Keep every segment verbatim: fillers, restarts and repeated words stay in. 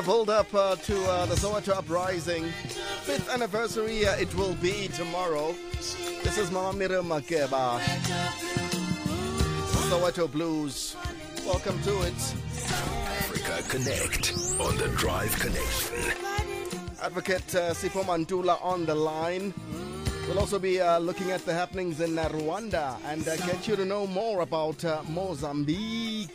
Pulled up uh, to uh, the Soweto Uprising. Fifth anniversary, uh, it will be tomorrow. This is Mama Miriam Makeba. Soweto Blues. Welcome to it. Africa Connect on the Drive Connection. Advocate uh, Sipho Mantula on the line. We'll also be uh, looking at the happenings in uh, Rwanda and uh, get you to know more about uh, Mozambique.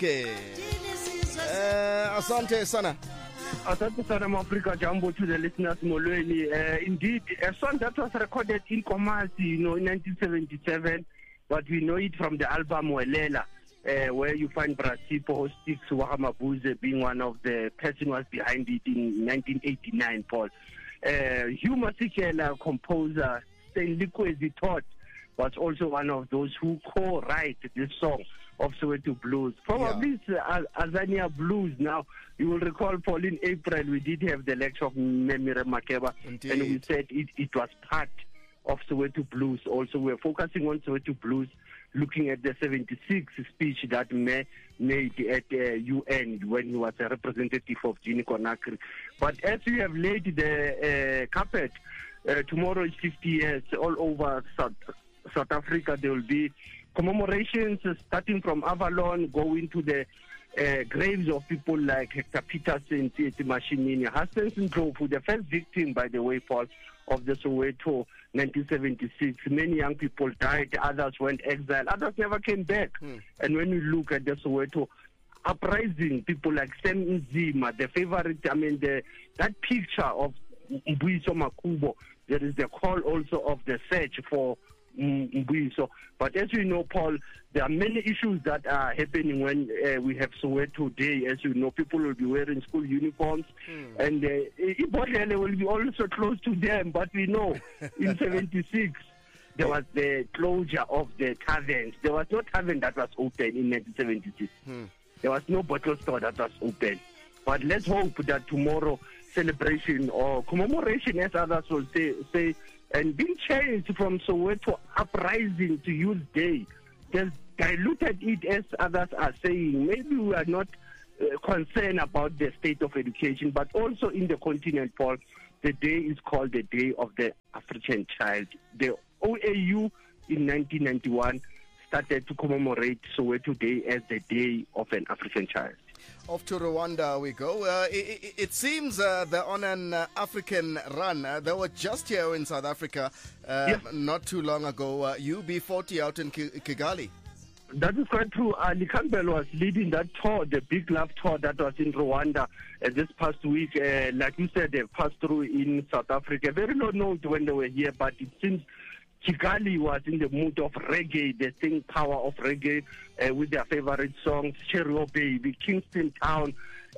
Uh, asante sana. Asante sana Africa Jumbo to the listeners Molweni. Uh, indeed, a song that was recorded in Kumasi, you know, in nineteen seventy-seven, but we know it from the album Welela, uh, where you find Brasipo Sticks Wahamabuze being one of the person was behind it in nineteen eighty-nine, Paul. Uh, Hugh Masekela, composer, Stanley Kwezi Todd, was also one of those who co-write this song of Soweto Blues. Probably yeah. it's uh, Azania Blues. Now, you will recall, Paul, in April, we did have the lecture of Memire Makeba, Indeed. and we said it, it was part of Soweto Blues. Also, we're focusing on Soweto Blues, looking at the seventy-six speech that May made at uh, U N when he was a representative of Guinea Conakry. But as we have laid the uh, carpet, uh, tomorrow is fifty years all over South, South Africa. There will be commemorations uh, starting from Avalon, going to the uh, graves of people like Hector Peterson, Tsietsi Mashinini, Hastings Ndlovu, the first victim, by the way, Paul, of the Soweto nineteen seventy-six. Many young people died, others went exile, others never came back. Hmm. And when you look at the Soweto uprising, people like Sam Nzima, the favorite, I mean, the that picture of Mbuiso Makubo, there is the call also of the search for Mbuiso. But as we know, Paul, there are many issues that are happening when uh, we have Soweto Day. As you know, people will be wearing school uniforms, hmm. and uh, Ibodele will be also close to them. But we know in seventy-six, there was the closure of the taverns. There was no tavern that was open in nineteen seventy-six. Hmm. There was no bottle store that was open. But let's hope that tomorrow celebration or commemoration, as others will say, say and being changed from Soweto Uprising to Youth Day, they've diluted it, as others are saying. Maybe we are not uh, concerned about the state of education, but also in the continent, Paul, the day is called the Day of the African Child. The O A U in nineteen ninety-one started to commemorate Soweto Day as the Day of an African Child. Off to Rwanda we go. Uh, it, it seems uh, they're on an uh, African run. Uh, they were just here in South Africa uh, yes. not too long ago. Uh, U B forty out in K- Kigali. That is quite true. Ali Campbell was leading that tour, the Big Love tour that was in Rwanda uh, this past week. Uh, like you said, they passed through in South Africa. Very low note when they were here, but it seems Kigali was in the mood of reggae, the staying power of reggae uh, with their favorite songs, Cheerio Baby, Kingston Town,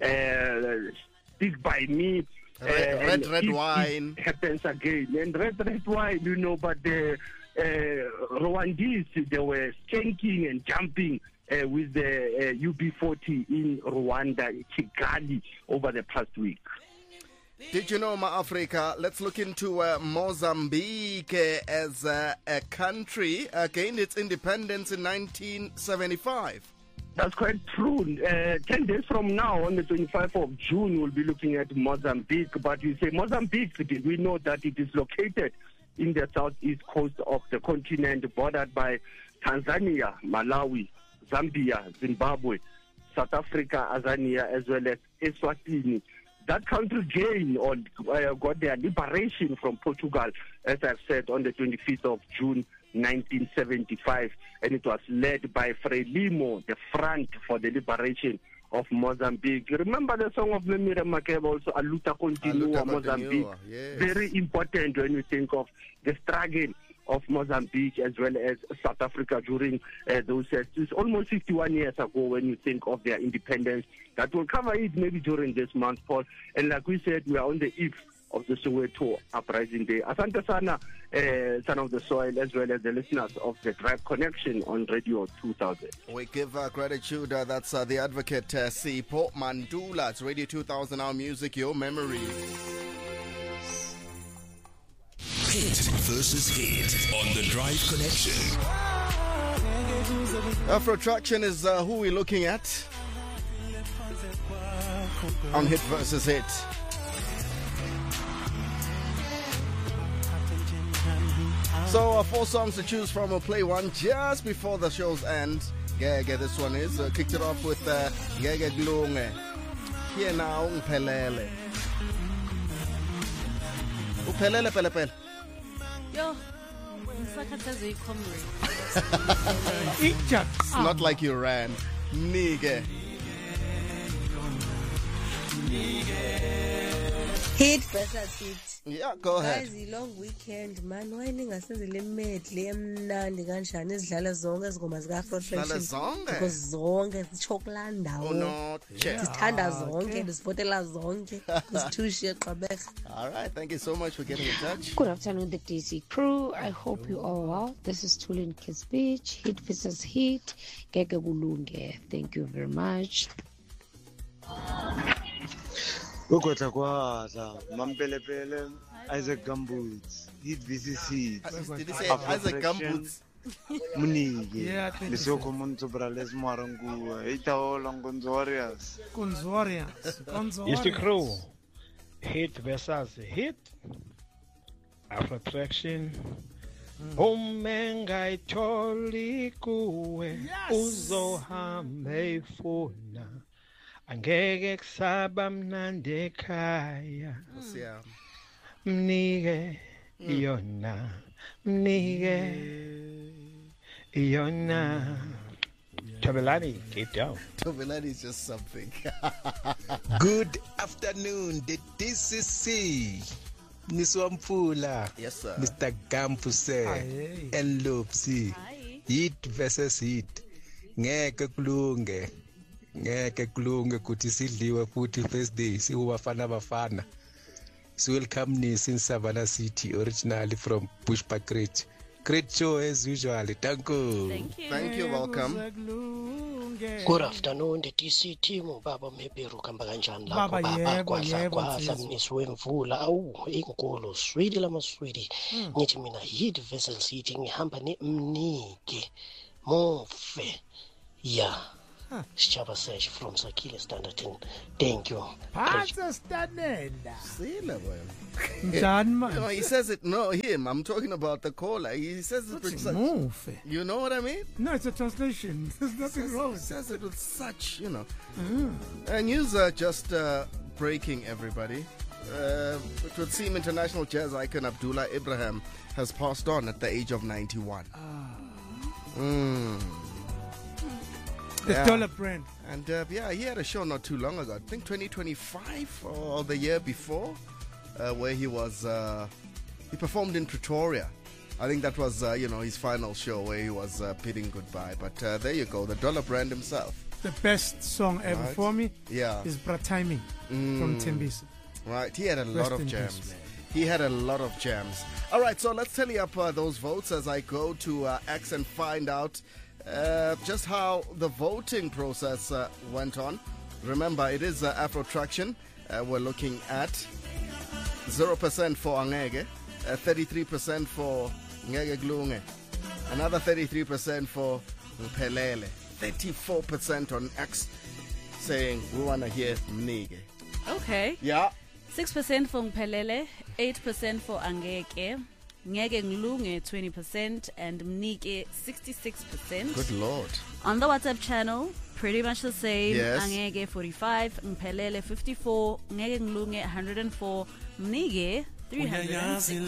uh, Stick By Me. Red, uh, red, red it, wine. It happens again. And red, red wine, you know, but the uh, Rwandese, they were skanking and jumping uh, with the uh, U B forty in Rwanda, Kigali, over the past week. Did you know, Ma Africa? Let's look into uh, Mozambique uh, as uh, a country uh, gained its independence in nineteen seventy-five. That's quite true. Uh, ten days from now, on the twenty-fifth of June, we'll be looking at Mozambique. But you say Mozambique, we know that it is located in the southeast coast of the continent, bordered by Tanzania, Malawi, Zambia, Zimbabwe, South Africa, Azania, as well as Eswatini. That country gained or uh, got their liberation from Portugal, as I've said, on the twenty-fifth of June, nineteen seventy-five, and it was led by Frelimo, the Front for the Liberation of Mozambique. You remember the song of Memire Makeba also, A Luta Continua, Mozambique? Yes. Very important when you think of the struggle of Mozambique as well as South Africa during uh, those years. It's almost fifty-one years ago when you think of their independence. That will cover it maybe during this month, Paul. And like we said, we are on the eve of the Soweto Uprising Day. Asante sana, uh, son of the soil, as well as the listeners of the Drive Connection on Radio two thousand. We give uh, gratitude. Uh, that's uh, the advocate uh, Sipho Mantula. It's Radio two thousand, our music, your memories. Hit versus hit on the Drive Connection. Afro Traction is uh, who we're looking at. on Hit versus Hit. So uh, four songs to choose from. We'll play one just before the show's end. Yeah, yeah, this one is. Uh, kicked it off with uh, Ngeke Kulunge. Here now, Uphelele. Uphelele, pele, pele. Yo, ngisakhathazwe comrade. It's not like you ran. Nige. Hit versus hit. Yeah, go ahead. Guys, long weekend man. Why ningasenze le medley emnandi kanjani izidlala zonke izingoma zika Afro Dlala zonke? because zonke zichokulanda. Oh no, check. Sithanda zonke, sivotela zonke. Isithushe Gqeberha. All right, thank you so much for getting in touch. Good afternoon, the D C crew. I hope you all well. This is Tulin Kids Beach. Hit versus Hit. Ngeke Kulunge. Thank you very much. Ukotla kwala mampelepele Isaac Gumboots Hit versus Hit Did he say Isaac Gumboots? Munike lesoko monto brales marangu itaola ngonzorias Gonzorians. Is the crew Hit versus Hit Afro Traction Umenga itoli kuwe uzohambe ifuna angeke kusaba mnandi ekhaya mnike yona mnike yona Tabelani, keep down. Tabelani is just something. Good afternoon, the D C C. Niswampula. Yes, sir. Mister Gampuse and Lopsy. Hit versus Hit. Ngeke Kulunge. Ngeke Kulunge kuthi sidliwe futhi first day siwabafana bafana. So welcome Nis in Savannah City, originally from Bushbuck Ridge. Great show as usual. Thank you. Thank you. Thank you. Welcome. Good afternoon, the D C team. Baba Meperu kamba kanjani lapho Baba, baba yebo, kwadla yebo, kwadla nsizwa. mniswe mvula awu inkolo swidi lama swidi ngithi mina Hit versus Hit ngihamba nemnike mofe ya Sichaba Sesh from Sakile Standard. Thank you. Phansi standenda. Sile boy. Njani man? No, he says it. No, him. I'm talking about the caller. He says it with such. Move. You know what I mean? No, it's a translation. There's nothing wrong He with it. says it with such, you know. And news are just uh, breaking, everybody. Uh, it would seem international jazz icon Abdullah Ibrahim has passed on at the age of ninety-one. Mm. The Yeah. dollar brand. And uh, yeah, he had a show not too long ago. I think twenty twenty-five or the year before, uh, where he was uh, he performed in Pretoria. I think that was uh, you know his final show where he was uh, bidding goodbye. But uh, there you go, the dollar brand himself. The best song ever Right. for me Yeah, is Bra Timing from Mm. Tembisa. right. He had a Rest lot of in jams. peace, man. He had a lot of jams. All right, so let's tally up uh, those votes as I go to uh, X and find out uh, just how the voting process uh, went on. Remember, it is uh, Afro Traction. Uh, we're looking at zero percent for Angege, uh, thirty-three percent for Ngeke Kulunge, another thirty-three percent for Mphelele, thirty-four percent on X saying we want to hear Mnike. Okay. Yeah. six percent for Mphelele, eight percent for Angeke, Ngeke Kulunge twenty percent, and Mnike sixty-six percent. Good Lord. On the WhatsApp channel, pretty much the same. Yes. Angeke forty-five, Mphelele fifty-four, Ngeke Kulunge one hundred four, Mnike three hundred six.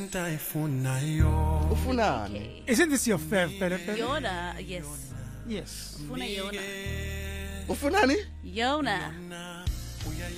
Ufunani. Isn't this your fav, Pele Pele? Yona, yes. Yes. Ufuna Yona. Ufunani? Yona.